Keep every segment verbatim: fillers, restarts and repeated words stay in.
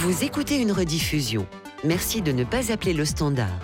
Vous écoutez une rediffusion. Merci de ne pas appeler le standard.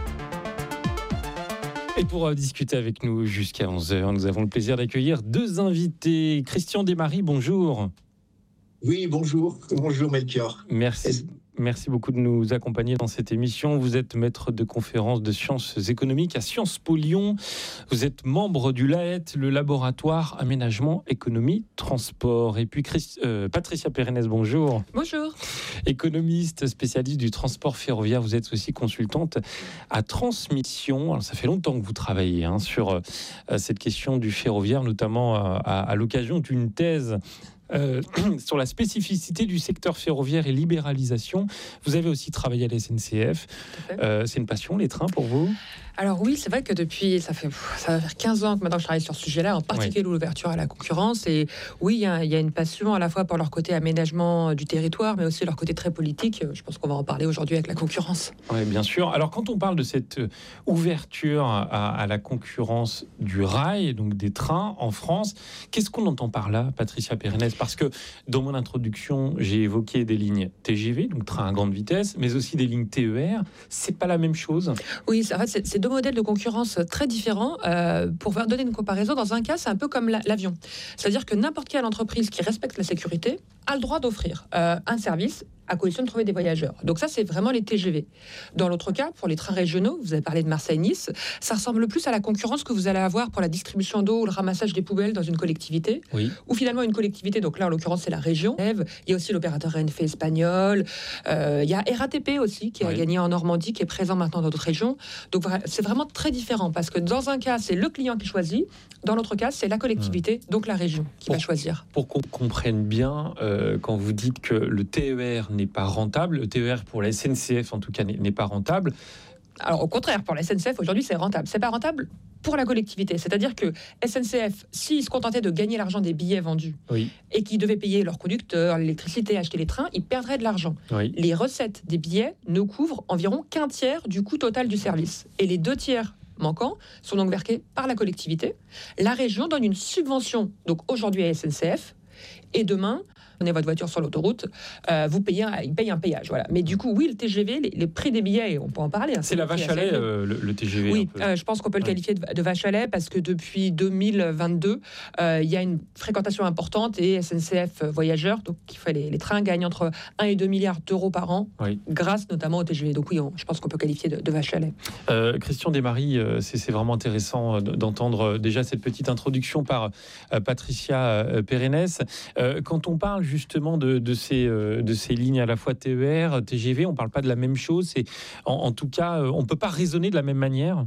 Et pour discuter avec nous jusqu'à onze heures, nous avons le plaisir d'accueillir deux invités. Christian Desmaries, bonjour. Oui, bonjour. Bonjour Melchior. Merci. Merci beaucoup de nous accompagner dans cette émission. Vous êtes maître de conférences de sciences économiques à Sciences Po Lyon. Vous êtes membre du L A E T, le laboratoire Aménagement, Économie, Transport. Et puis Christ... euh, Patricia Pérenès, bonjour. Bonjour. Économiste, spécialiste du transport ferroviaire. Vous êtes aussi consultante à Transmission. Alors, ça fait longtemps que vous travaillez hein, sur euh, cette question du ferroviaire, notamment euh, à, à l'occasion d'une thèse Euh, sur la spécificité du secteur ferroviaire et libéralisation. Vous avez aussi travaillé à la S N C F. Euh, c'est une passion, les trains, pour vous ? Alors oui, c'est vrai que depuis, ça fait ça va faire quinze ans que maintenant je travaille sur ce sujet-là, en particulier oui. l'ouverture à la concurrence. Et oui, il y, a, il y a une passion à la fois pour leur côté aménagement du territoire, mais aussi leur côté très politique. Je pense qu'on va en parler aujourd'hui avec la concurrence. Oui, bien sûr. Alors quand on parle de cette ouverture à, à la concurrence du rail, donc des trains en France, qu'est-ce qu'on entend par là, Patricia Pérenès ? Parce que dans mon introduction, j'ai évoqué des lignes T G V, donc train à grande vitesse, mais aussi des lignes T E R. C'est pas la même chose ? Oui, en fait, c'est, c'est deux modèles de concurrence très différents. Euh, pour vous donner une comparaison, dans un cas, c'est un peu comme la, l'avion. C'est-à-dire que n'importe quelle entreprise qui respecte la sécurité a le droit d'offrir euh, un service à condition de trouver des voyageurs. Donc ça, c'est vraiment les T G V. Dans l'autre cas, pour les trains régionaux, vous avez parlé de Marseille-Nice, ça ressemble plus à la concurrence que vous allez avoir pour la distribution d'eau ou le ramassage des poubelles dans une collectivité, oui. ou finalement une collectivité, donc là, en l'occurrence, c'est la région. Il y a aussi l'opérateur Renfe espagnol, euh, il y a R A T P aussi, qui a oui. gagné en Normandie, qui est présent maintenant dans d'autres régions. Donc c'est vraiment très différent, parce que dans un cas, c'est le client qui choisit, dans l'autre cas, c'est la collectivité, mmh. donc la région, qui pour, va choisir. Pour qu'on comprenne bien, euh, quand vous dites que le T E R n'est pas rentable, le T E R pour la S N C F en tout cas n'est, n'est pas rentable. Alors au contraire, pour la S N C F aujourd'hui c'est rentable. C'est pas rentable pour la collectivité. C'est-à-dire que S N C F, s'ils se contentaient de gagner l'argent des billets vendus oui. et qu'ils devaient payer leurs conducteurs, l'électricité, acheter les trains, ils perdraient de l'argent. Oui. Les recettes des billets ne couvrent environ qu'un tiers du coût total du service. Et les deux tiers manquants sont donc versés par la collectivité. La région donne une subvention, donc aujourd'hui à S N C F, et demain, prenez votre voiture sur l'autoroute, euh, vous payez un, ils payent un péage. Voilà. Mais du coup, oui, le T G V, les, les prix des billets, on peut en parler. Hein, c'est, c'est la vache à lait, euh, le, le T G V. Oui, euh, je pense qu'on peut le qualifier de, de vache à lait parce que depuis deux mille vingt-deux, euh, il y a une fréquentation importante et S N C F Voyageurs, donc qui fait les, les trains, gagnent entre un et deux milliards d'euros par an, oui. grâce notamment au T G V. Donc oui, on, je pense qu'on peut qualifier de, de vache à lait. Euh, Christian Desmaries, euh, c'est, c'est vraiment intéressant d'entendre déjà cette petite introduction par euh, Patricia euh, Pérenès. Euh, quand on parle justement de, de, ces, euh, de ces lignes à la fois T E R, T G V, on ne parle pas de la même chose. C'est, en, en tout cas, on ne peut pas raisonner de la même manière.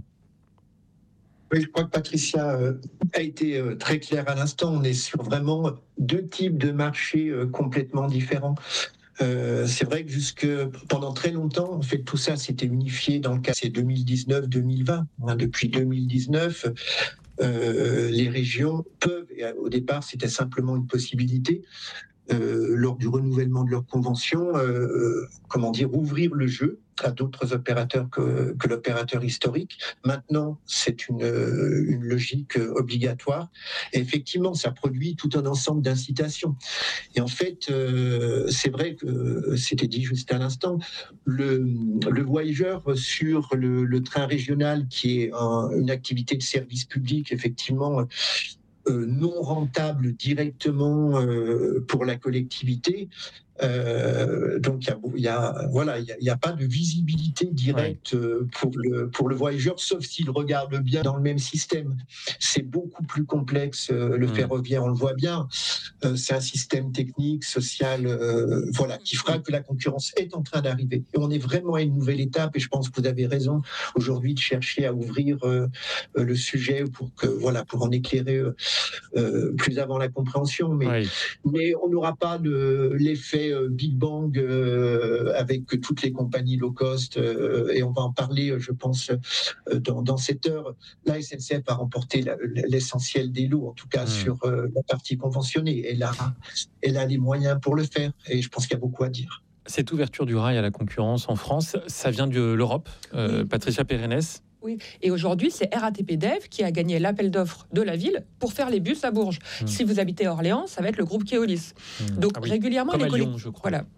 Oui, je crois que Patricia euh, a été euh, très claire à l'instant. On est sur vraiment deux types de marchés euh, complètement différents. Euh, c'est vrai que jusque pendant très longtemps, en fait, tout ça s'était unifié dans le cas, c'est deux mille dix-neuf deux mille vingt. Hein, depuis deux mille dix-neuf, euh, les régions peuvent, et au départ, c'était simplement une possibilité, Euh, lors du renouvellement de leur convention, euh, comment dire, ouvrir le jeu à d'autres opérateurs que, que l'opérateur historique. Maintenant, c'est une, une logique obligatoire. Et effectivement, ça produit tout un ensemble d'incitations. Et en fait, euh, c'est vrai que c'était dit juste à l'instant, le, le voyageur sur le, le train régional, qui est un, une activité de service public, effectivement, Euh, non rentable directement euh, pour la collectivité. Euh, donc il y a, y a voilà il y, y a pas de visibilité directe ouais. euh, pour le pour le voyageur, sauf s'il regarde bien dans le même système. C'est beaucoup plus complexe euh, le mmh. ferroviaire, on le voit bien. Euh, c'est un système technique, social, euh, voilà, qui fera que la concurrence est en train d'arriver. Et on est vraiment à une nouvelle étape. Et je pense que vous avez raison aujourd'hui de chercher à ouvrir euh, le sujet pour que voilà pour en éclairer euh, euh, plus avant la compréhension. Mais oui. mais on n'aura pas de l'effet Big Bang euh, avec toutes les compagnies low cost euh, et on va en parler, je pense, euh, dans, dans cette heure. La S N C F a remporté la, l'essentiel des lots, en tout cas mmh. sur euh, la partie conventionnée. Elle a, elle a les moyens pour le faire et je pense qu'il y a beaucoup à dire. Cette ouverture du rail à la concurrence en France, ça vient de l'Europe, euh, oui. Patricia Pérenès. Oui, et aujourd'hui, c'est R A T P Dev qui a gagné l'appel d'offres de la ville pour faire les bus à Bourges. Mmh. Si vous habitez à Orléans, ça va être le groupe Keolis. Mmh. Donc, ah oui. régulièrement, Comme les à collect... Lyon, je crois. Voilà.